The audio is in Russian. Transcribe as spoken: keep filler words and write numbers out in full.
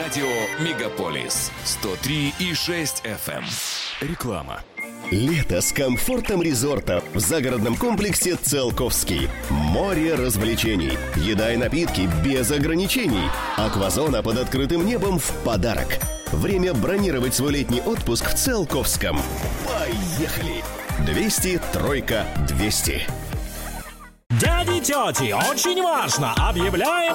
Радио Мегаполис сто три и шесть эф эм. Реклама. Лето с комфортом резорта в загородном комплексе «Циолковский». Море развлечений, еда и напитки без ограничений. Аквазона под открытым небом в подарок. Время бронировать свой летний отпуск в Циолковском. Поехали! двести тройка двести. Дяди, тети, очень важно! Объявляем